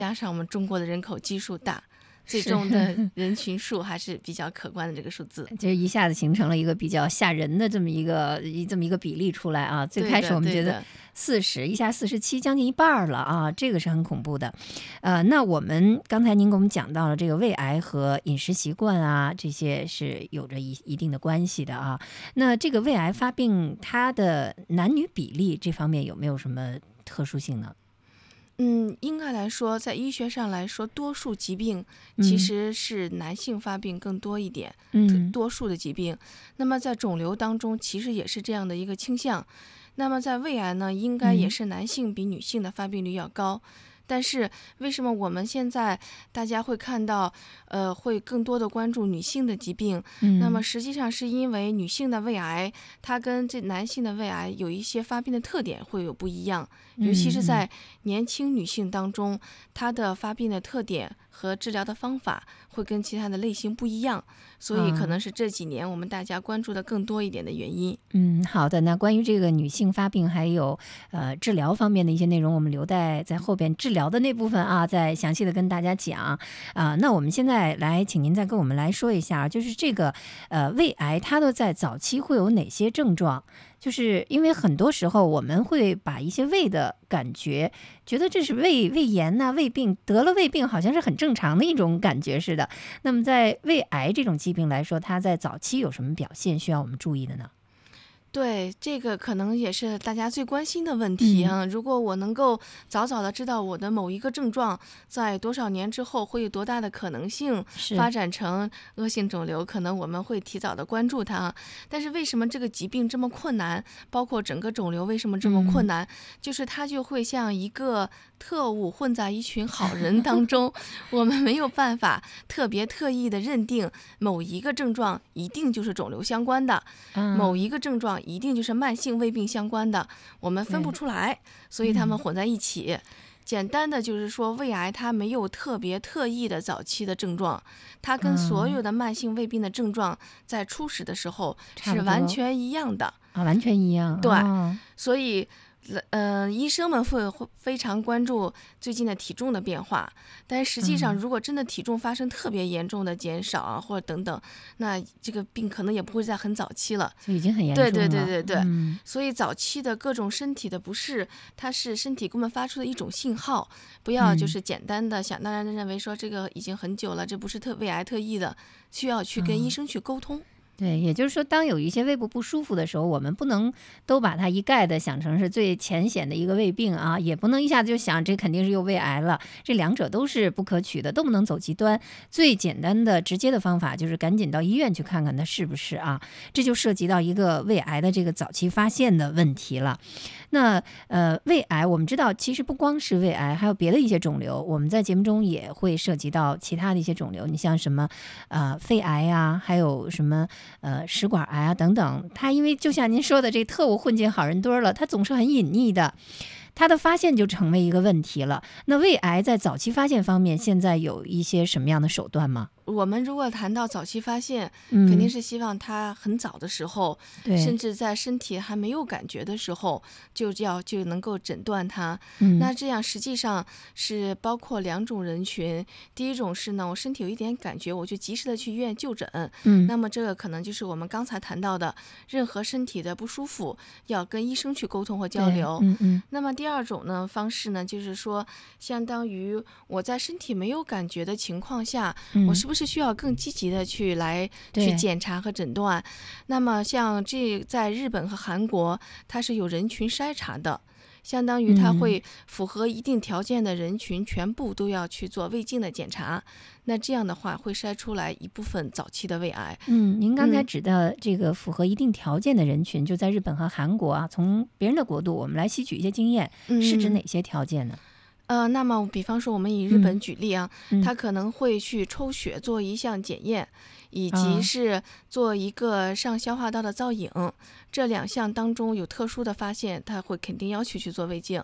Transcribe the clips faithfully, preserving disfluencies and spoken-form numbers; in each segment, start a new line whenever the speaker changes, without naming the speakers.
加上我们中国的人口基数大，最终的人群数还是比较可观的这个数字，
就一下子形成了一个比较吓人的这么一个这么一个比例出来啊。最开始我们觉得四十，一下四十七，将近一半了啊，这个是很恐怖的。呃，那我们刚才您给我们讲到了这个胃癌和饮食习惯啊，这些是有着一一定的关系的啊。那这个胃癌发病，它的男女比例这方面有没有什么特殊性呢？
嗯，应该来说，在医学上来说，多数疾病其实是男性发病更多一点，
嗯，
多数的疾病。那么在肿瘤当中，其实也是这样的一个倾向。那么在胃癌呢，应该也是男性比女性的发病率要高。但是为什么我们现在大家会看到，呃，会更多的关注女性的疾病？
嗯，
那么实际上是因为女性的胃癌，它跟这男性的胃癌有一些发病的特点会有不一样，尤其是在年轻女性当中，它的发病的特点和治疗的方法会跟其他的类型不一样，所以可能是这几年我们大家关注的更多一点的原因。
嗯，好的。那关于这个女性发病还有呃治疗方面的一些内容，我们留待在后边治疗的那部分啊，再详细的跟大家讲啊、呃。那我们现在来，请您再跟我们来说一下，就是这个呃胃癌它的在早期会有哪些症状？就是因为很多时候我们会把一些胃的感觉，觉得这是胃胃炎呐、啊、胃病，得了胃病好像是很正常的一种感觉似的。那么在胃癌这种疾病来说，它在早期有什么表现需要我们注意的呢？
对，这个可能也是大家最关心的问题啊。
嗯、
如果我能够早早的知道我的某一个症状在多少年之后会有多大的可能性发展成恶性肿瘤，可能我们会提早的关注它。但是为什么这个疾病这么困难，包括整个肿瘤为什么这么困难，嗯、就是它就会像一个特务混在一群好人当中，我们没有办法特别特意的认定某一个症状一定就是肿瘤相关的，
嗯、
某一个症状一定就是慢性胃病相关的，我们分不出来，所以他们混在一起。嗯、简单的就是说，胃癌它没有特别特异的早期的症状，它跟所有的慢性胃病的症状在初始的时候是完全一样的
啊，完全一样。
对，
哦、
所以。呃，医生们会非常关注最近的体重的变化，但实际上，如果真的体重发生特别严重的减少啊，或者等等，那这个病可能也不会在很早期了，
就已经很严重了。
对对对对对，
嗯、
所以早期的各种身体的不适，它是身体给我们发出的一种信号，不要就是简单的想当然的认为说这个已经很久了，这不是特胃癌特异的，需要去跟医生去沟通。嗯，
对，也就是说，当有一些胃部不舒服的时候，我们不能都把它一概的想成是最浅显的一个胃病啊，也不能一下子就想这肯定是又胃癌了，这两者都是不可取的，都不能走极端。最简单的、直接的方法就是赶紧到医院去看看它是不是啊，这就涉及到一个胃癌的这个早期发现的问题了。那呃，胃癌我们知道，其实不光是胃癌，还有别的一些肿瘤。我们在节目中也会涉及到其他的一些肿瘤，你像什么呃肺癌呀，还有什么呃食管癌啊等等。它因为就像您说的，这特务混进好人堆了，它总是很隐匿的，它的发现就成为一个问题了。那胃癌在早期发现方面，现在有一些什么样的手段吗？
我们如果谈到早期发现，
嗯、
肯定是希望它很早的时候，甚至在身体还没有感觉的时候，就要就能够诊断它。
嗯、
那这样实际上是包括两种人群。第一种是呢，我身体有一点感觉，我就及时的去医院就诊。
嗯，
那么这个可能就是我们刚才谈到的，任何身体的不舒服要跟医生去沟通和交流。
嗯嗯。
那么第二种呢方式呢，就是说，相当于我在身体没有感觉的情况下，
嗯、
我是不是需要更积极的去来去检查和诊断？那么像这在日本和韩国，它是有人群筛查的，相当于它会符合一定条件的人群全部都要去做胃镜的检查。那这样的话会筛出来一部分早期的胃癌。
嗯，您刚才指的这个符合一定条件的人群，嗯、就在日本和韩国啊，从别人的国度我们来吸取一些经验，
嗯、
是指哪些条件呢？
呃，那么比方说我们以日本举例啊，
嗯、
他可能会去抽血做一项检验，以及是做一个上消化道的造影，这两项当中有特殊的发现，他会肯定要求去做胃镜。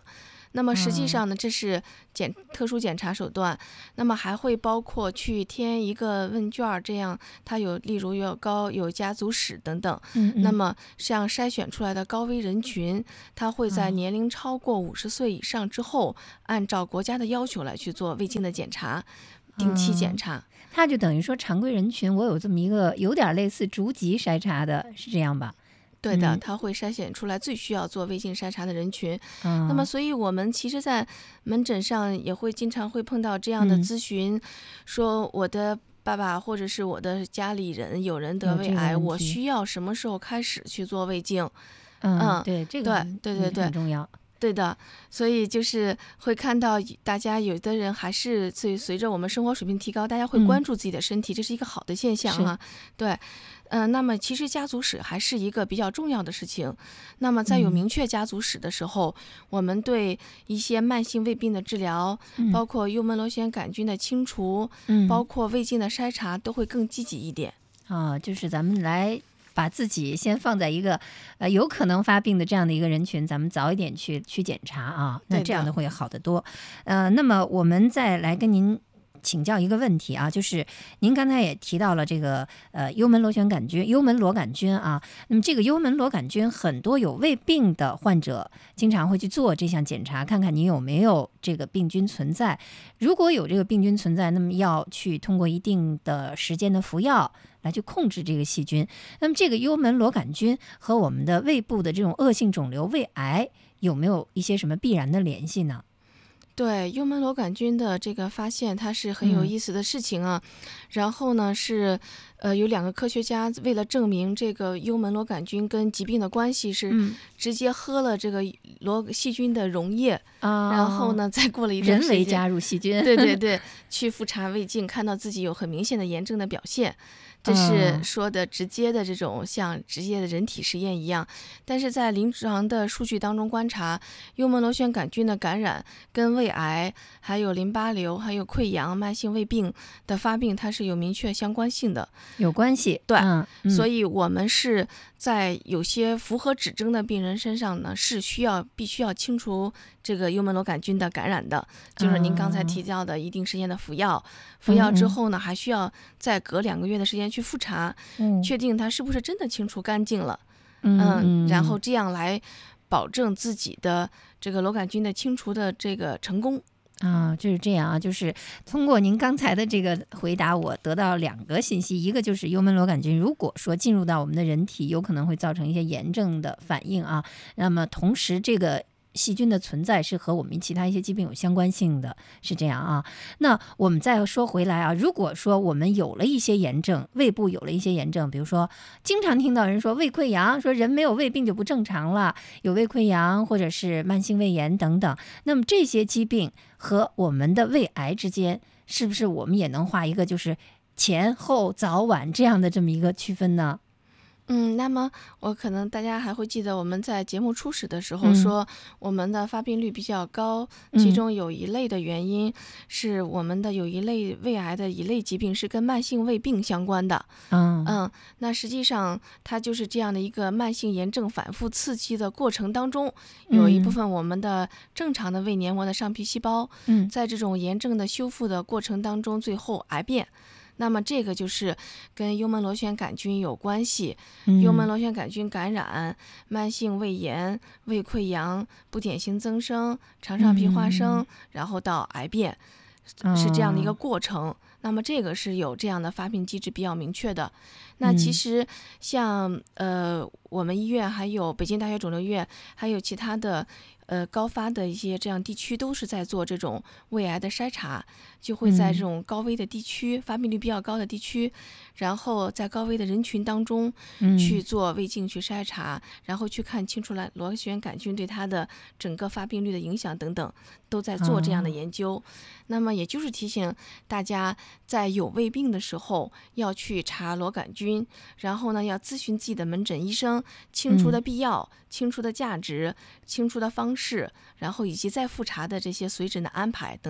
那么实际上呢，这是检特殊检查手段。那么还会包括去填一个问卷，这样它有例如有高有家族史等等。
嗯嗯，
那么像筛选出来的高危人群，它会在年龄超过五十岁以上之后，按照国家的要求来去做胃镜的检查，定期检查。
它就等于说常规人群，我有这么一个有点类似逐级筛查的，是这样吧？
对的，
嗯
它会筛选出来最需要做胃镜筛查的人群。
嗯，
那么，所以我们其实，在门诊上也会经常会碰到这样的
嗯
咨询，说我的爸爸或者是我的家里人有人得
有这个
胃癌，
问题
我需要什么时候开始去做胃镜？
嗯，
嗯，
对，这个
对
很嗯
对对对
很重要。
对的，所以就是会看到大家有的人还是随随着我们生活水平提高，大家会
嗯
关注自己的身体，这是一个好的现象哈。对，嗯、那么其实家族史还是一个比较重要的事情。那么在有
嗯
明确家族史的时候，我们对一些慢性胃病的治疗，
嗯
包括幽门螺旋杆菌的清除，
嗯
包括胃镜的筛查，都会更积极一点。
啊，就是咱们来把自己先放在一个呃有可能发病的这样的一个人群，咱们早一点去去检查啊，那
对的
这样的会好得多。呃，那么我们再来跟您请教一个问题啊，就是您刚才也提到了这个呃幽门螺旋杆菌、幽门螺杆菌啊，那么这个幽门螺杆菌很多有胃病的患者经常会去做这项检查，看看你有没有这个病菌存在。如果有这个病菌存在，那么要去通过一定的时间的服药来去控制这个细菌。那么这个幽门螺杆菌和我们的胃部的这种恶性肿瘤、胃癌有没有一些什么必然的联系呢？
对，幽门螺杆菌的这个发现，它是很有
嗯
意思的事情啊。然后呢，是呃有两个科学家为了证明这个幽门螺杆菌跟疾病的关系，是
嗯
直接喝了这个螺细菌的溶液，
啊，
然后呢，再过了一段
人
时间，
为加入细菌，
对对对，去复查胃镜，看到自己有很明显的炎症的表现。这是
嗯
说的直接的这种像直接的人体实验一样，但是在临床的数据当中观察，幽门螺旋杆菌的感染跟胃癌、还有淋巴瘤、还有溃疡、慢性胃病的发病，它是有明确相关性的。
有关系。
对
嗯嗯、
所以我们是在有些符合指征的病人身上呢，是需要必须要清除这个幽门螺杆菌的感染的，就是您刚才提到的一定时间的服药，服药之后呢，还需要再隔两个月的时间去复查，
嗯
确定它是不是真的清除干净了，
嗯
嗯，然后这样来保证自己的这个螺杆菌的清除的这个成功。
啊，就是这样啊，就是通过您刚才的这个回答，我得到两个信息，一个就是幽门螺杆菌如果说进入到我们的人体，有可能会造成一些炎症的反应啊，那么同时这个细菌的存在是和我们其他一些疾病有相关性的，是这样啊。那我们再说回来啊，如果说我们有了一些炎症，胃部有了一些炎症，比如说经常听到人说胃溃疡，说人没有胃病就不正常了，有胃溃疡或者是慢性胃炎等等，那么这些疾病和我们的胃癌之间，是不是我们也能画一个就是前后早晚这样的这么一个区分呢？
嗯，那么我可能大家还会记得我们在节目初始的时候
嗯
说，我们的发病率比较高，
嗯
其中有一类的原因是我们的有一类胃癌的一类疾病是跟慢性胃病相关的。
嗯
嗯，那实际上它就是这样的一个慢性炎症反复刺激的过程当中，有一部分我们的正常的胃黏膜的上皮细胞，
嗯
在这种炎症的修复的过程当中，最后癌变。那么这个就是跟幽门螺旋杆菌有关系，
嗯
幽门螺旋杆菌感染、慢性胃炎、胃溃疡、不典型增生、肠上皮化生，
嗯
然后到癌变，是这样的一个过程。那么这个是有这样的发病机制比较明确的。那其实像呃我们医院还有北京大学肿瘤医院，还有其他的呃高发的一些这样地区，都是在做这种胃癌的筛查，就会在这种高危的地区、发病率比较高的地区，然后在高危的人群当中去做胃镜去筛查，然后去看清楚了螺旋杆菌对它的整个发病率的影响等等，都在做这样的研究。那么也就是提醒大家，在有胃病的时候要去查螺杆菌，然后呢要咨询自己的门诊医生，清除的必要、嗯、清除的价值、清除的方式，然后以及再复查的这些随诊的安排等等。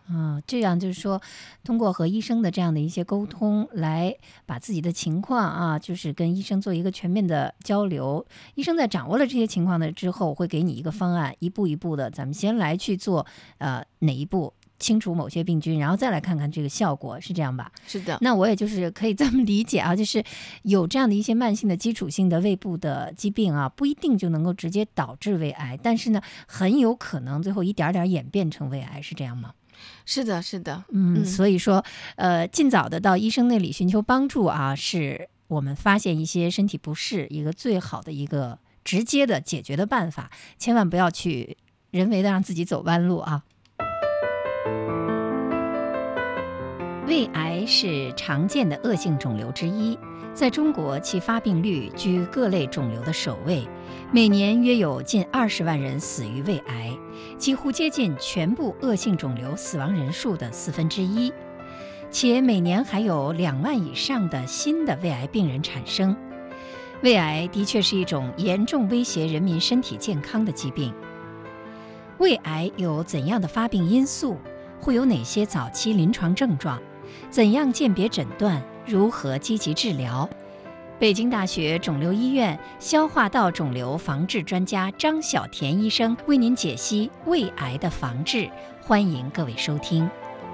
啊，这样就是说，通过和医生的这样的一些沟通，来把自己的情况啊，就是跟医生做一个全面的交流。医生在掌握了这些情况的之后，会给你一个方案，一步一步的，咱们先来去做呃哪一步。清除某些病菌，然后再来看看这个效果，是这样吧？
是的。
那我也就是可以这么理解啊，就是有这样的一些慢性的基础性的胃部的疾病啊，不一定就能够直接导致胃癌，但是呢，很有可能最后一点点演变成胃癌，是这样吗？
是的，是的。
嗯，所以说，呃，尽早的到医生那里寻求帮助啊，是我们发现一些身体不适一个最好的一个直接的解决的办法，千万不要去人为的让自己走弯路啊。胃癌是常见的恶性肿瘤之一，在中国其发病率居各类肿瘤的首位，每年约有近二十万人死于胃癌，几乎接近全部恶性肿瘤死亡人数的四分之一，且每年还有两万以上的新的胃癌病人产生。胃癌的确是一种严重威胁人民身体健康的疾病。胃癌有怎样的发病因素？会有哪些早期临床症状？怎样鉴别诊断？如何积极治疗？北京大学肿瘤医院消化道肿瘤防治专家张小田医生为您解析胃癌的防治，欢迎各位收听。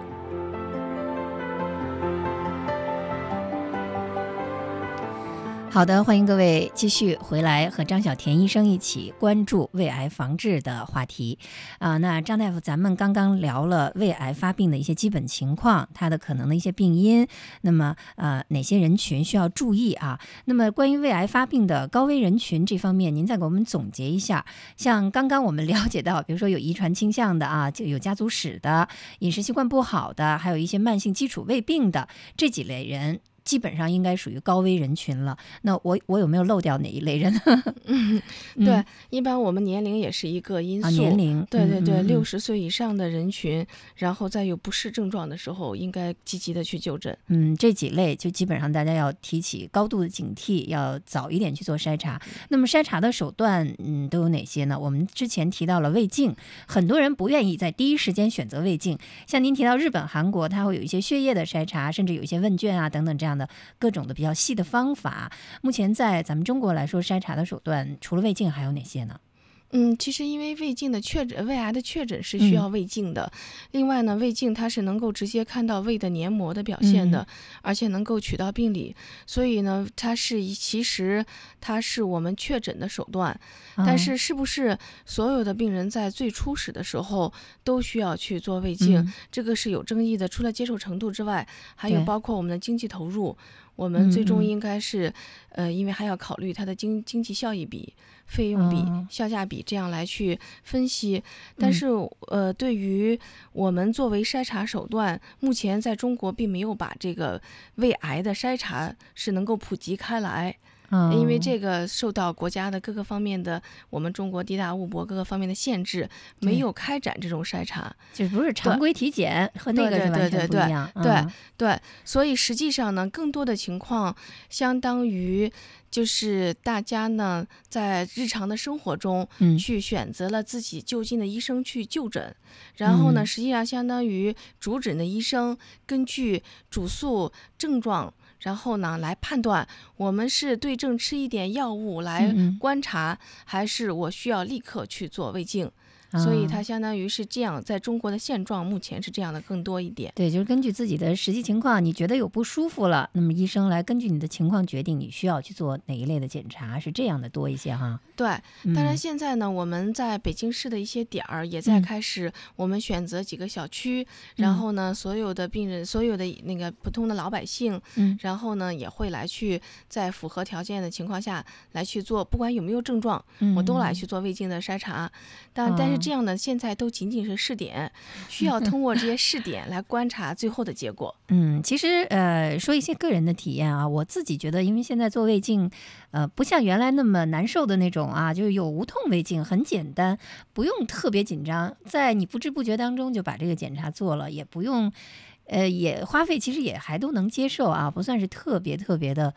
好的，欢迎各位继续回来和张小田医生一起关注胃癌防治的话题啊、呃。那张大夫，咱们刚刚聊了胃癌发病的一些基本情况，它的可能的一些病因，那么呃哪些人群需要注意啊？那么关于胃癌发病的高危人群这方面，您再给我们总结一下。像刚刚我们了解到，比如说有遗传倾向的啊，就有家族史的，饮食习惯不好的，还有一些慢性基础胃病的这几类人。基本上应该属于高危人群了。那我我有没有漏掉哪一类人？
嗯，对，一般我们年龄也是一个因素。
啊、年龄，
对对对，六
嗯
十岁以上的人群，然后在有不适症状的时候，应该积极的去就诊。
嗯，这几类就基本上大家要提起高度的警惕，要早一点去做筛查。那么筛查的手段，嗯，都有哪些呢？我们之前提到了胃镜，很多人不愿意在第一时间选择胃镜。像您提到日本、韩国，它会有一些血液的筛查，甚至有一些问卷啊等等这样的各种的比较细的方法。目前在咱们中国来说，筛查的手段除了胃镜还有哪些呢？
嗯，其实因为胃镜的确诊，胃癌的确诊是需要胃镜的。嗯、另外呢，胃镜它是能够直接看到胃的黏膜的表现的，嗯、而且能够取到病理，所以呢，它是其实它是我们确诊的手段。嗯、但是是不是所有的病人在最初始的时候都需要去做胃镜？嗯、这个是有争议的。除了接受程度之外，还有包括我们的经济投入。我们最终应该是，嗯、呃，因为还要考虑它的经经济效益比、费用比、哦、效价比，这样来去分析。但是，呃，对于我们作为筛查手段，目前在中国并没有把这个胃癌的筛查是能够普及开来。因为这个受到国家的各个方面的，我们中国地大物博各个方面的限制，没有开展这种筛查，
就不是常规体检和那个是完全不一样。
对对对 对,、嗯、对，所以实际上呢，更多的情况相当于就是大家呢在日常的生活中去选择了自己就近的医生去就诊，嗯、然后呢，实际上相当于主诊的医生根据主诉症状。然后呢，来判断我们是对症吃一点药物来观察，嗯、还是我需要立刻去做胃镜。所以它相当于是这样，在中国的现状目前是这样的更多一点。
对，就是根据自己的实际情况，你觉得有不舒服了，那么医生来根据你的情况决定你需要去做哪一类的检查，是这样的多一些哈。
对，当然现在呢，嗯、我们在北京市的一些点儿也在开始，我们选择几个小区，嗯、然后呢，所有的病人，所有的那个普通的老百姓，嗯、然后呢也会来去在符合条件的情况下来去做，不管有没有症状，嗯、我都来去做胃镜的筛查。但、嗯、但是这样呢，现在都仅仅是试点，需要通过这些试点来观察最后的结果。
嗯，其实呃，说一些个人的体验啊，我自己觉得，因为现在做胃镜，呃，不像原来那么难受的那种啊，就是有无痛胃镜，很简单，不用特别紧张，在你不知不觉当中就把这个检查做了，也不用，呃，也花费其实也还都能接受啊，不算是特别特别的。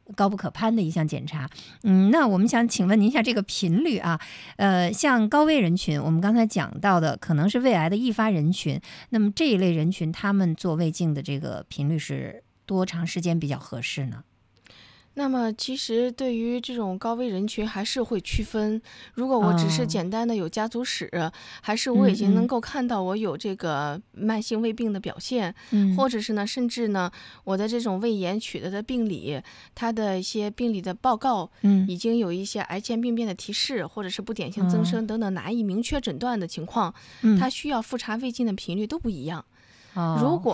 高不可攀的一项检查。嗯，那我们想请问您一下这个频率啊，呃，像高危人群，我们刚才讲到的可能是胃癌的易发人群，那么这一类人群他们做胃镜的这个频率是多长时间比较合适呢？
那么其实对于这种高危人群还是会区分，如果我只是简单的有家族史，哦、还是我已经能够看到我有这个慢性胃病的表现，
嗯、
或者是呢，甚至呢，我的这种胃炎取得的病理，它的一些病理的报告，
嗯，
已经有一些癌前病变的提示，或者是不典型增生等等难以明确诊断的情况，
嗯、
它需要复查胃镜的频率都不一样。
哦、
如果